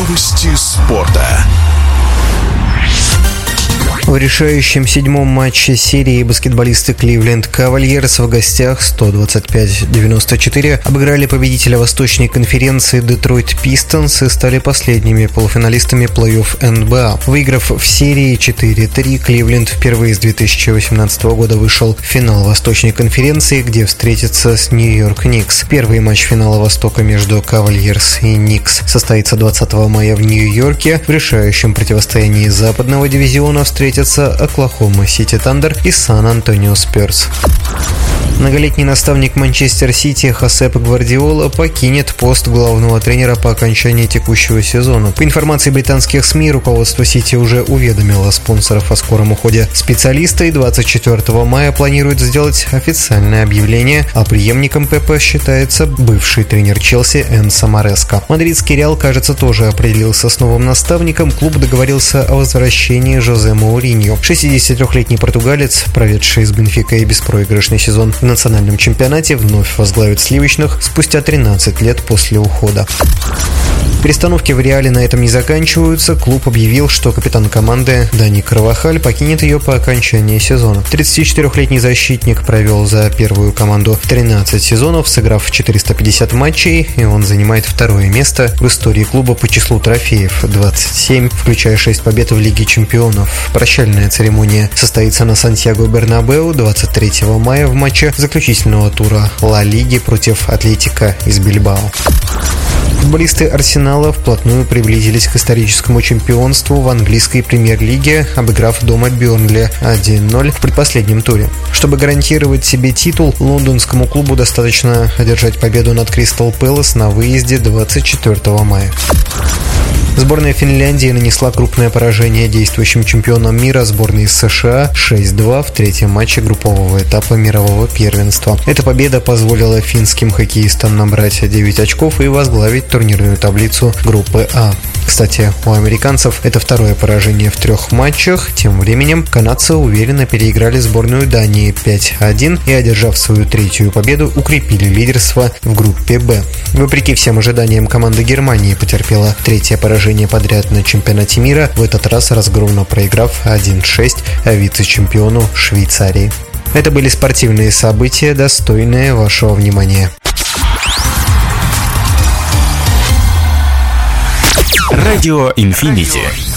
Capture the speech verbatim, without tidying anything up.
Новости спорта. В решающем седьмом матче серии баскетболисты Кливленд Кавальерс в гостях сто двадцать пять девяносто четыре обыграли победителя Восточной конференции Детройт Пистонс и стали последними полуфиналистами плей-офф эн бэ а. Выиграв в серии четыре три, Кливленд впервые с две тысячи восемнадцатого года вышел в финал Восточной конференции, где встретится с Нью-Йорк Никс. Первый матч финала Востока между Кавальерс и Никс состоится двадцатого мая в Нью-Йорке. В решающем противостоянии западного дивизиона встретятся Оклахома Сити Тандер и Сан-Антонио Спёрс. Многолетний наставник Манчестер Сити Хосеп Гвардиола покинет пост главного тренера по окончании текущего сезона. По информации британских СМИ, руководство Сити уже уведомило спонсоров о скором уходе специалиста и двадцать четвёртого мая планирует сделать официальное объявление, а преемником Пепа считается бывший тренер Челси Энсо Мареско. Мадридский Реал, кажется, тоже определился с новым наставником. Клуб договорился о возвращении Жозе Мауриньо. шестидесятитрёхлетний португалец, проведший с Бенфикой беспроигрышный сезон в национальном чемпионате, вновь возглавит сливочных спустя тринадцать лет после ухода. Перестановки в Реале на этом не заканчиваются. Клуб объявил, что капитан команды Дани Карвахаль покинет ее по окончании сезона. тридцатичетырёхлетний защитник провел за первую команду тринадцать сезонов, сыграв четыреста пятьдесят матчей, и он занимает второе место в истории клуба по числу трофеев – двадцать семь, включая шесть побед в Лиге чемпионов. Прощальная церемония состоится на Сантьяго-Бернабеу двадцать третьего мая в матче заключительного тура Ла Лиги против Атлетико из Бильбао. Футболисты Арсенала вплотную приблизились к историческому чемпионству в английской премьер-лиге, обыграв дома Бернли один ноль в предпоследнем туре. Чтобы гарантировать себе титул, лондонскому клубу достаточно одержать победу над Кристал Пэлас на выезде двадцать четвёртого мая. Сборная Финляндии нанесла крупное поражение действующим чемпионам мира сборной США шесть два в третьем матче группового этапа мирового первенства. Эта победа позволила финским хоккеистам набрать девять очков и возглавить турнирную таблицу группы А. Кстати, у американцев это второе поражение в трех матчах. Тем временем канадцы уверенно переиграли сборную Дании пять один и, одержав свою третью победу, укрепили лидерство в группе Б. Вопреки всем ожиданиям, команда Германии потерпела третье поражение подряд на чемпионате мира, в этот раз разгромно проиграв один шесть вице-чемпиону Швейцарии. Это были спортивные события, достойные вашего внимания. Радио Инфинити.